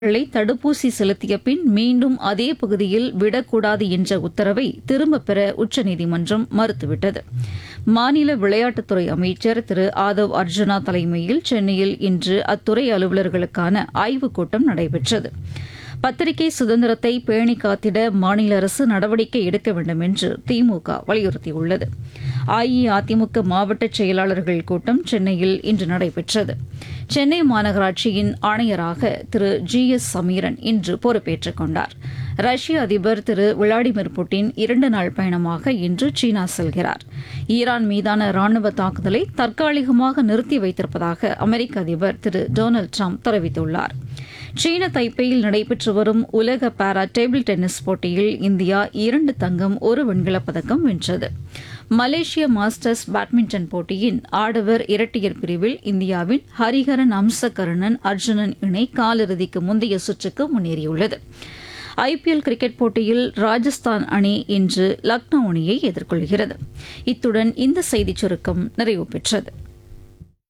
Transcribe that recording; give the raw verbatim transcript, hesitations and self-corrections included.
களை தடுப்பூசி செலுத்திய பின் மீண்டும் அதே பகுதியில் விடக்கூடாது என்ற உத்தரவை திரும்பப் பெற உச்சநீதிமன்றம் மறுத்துவிட்டது. மாநில விளையாட்டுத்துறை அமைச்சர் திரு ஆதவ் அர்ஜுனா தலைமையில் சென்னையில் இன்று அத்துறை அலுவலர்களுக்கான ஆய்வுக் கூட்டம் நடைபெற்றது. பத்திரிகை சுதந்திரத்தை பேணி காத்திட மாநில அரசு நடவடிக்கை எடுக்க வேண்டும் என்று திமுக வலியுறுத்தியுள்ளது. அஇஅதிமுக மாவட்ட செயலாளர்கள் கூட்டம் சென்னையில் இன்று நடைபெற்றது. சென்னை மாநகராட்சியின் ஆணையராக திரு ஜி எஸ் சமீரன் இன்று பொறுப்பேற்றுக் கொண்டார். ரஷ்ய அதிபர் திரு விளாடிமிர் புட்டின் இரண்டு நாள் பயணமாக இன்று சீனா செல்கிறார். ஈரான் மீதான ராணுவ தாக்குதலை தற்காலிகமாக நிறுத்தி வைத்திருப்பதாக அமெரிக்க அதிபர் திரு டொனால்டு டிரம்ப் தெரிவித்துள்ளார். சீன தைப்பேயில் நடைபெற்று வரும் உலக பாரா டேபிள் டென்னிஸ் போட்டியில் இந்தியா இரண்டு தங்கம் ஒரு வெண்கலப் பதக்கம் வென்றது. மலேசிய மாஸ்டர்ஸ் பேட்மிண்டன் போட்டியின் ஆடவர் இரட்டையர் பிரிவில் இந்தியாவின் ஹரிஹரன் அம்சகருணன் அர்ஜுனன் இணை காலிறுதிக்கு முந்தைய சுற்றுக்கு முன்னேறியுள்ளது. ஐபிஎல் கிரிக்கெட் போட்டியில் ராஜஸ்தான் அணி இன்று லக்னோ அணியை எதிர்கொள்கிறது. இத்துடன் இந்த செய்திச் சுருக்கம் நிறைவு பெற்றது.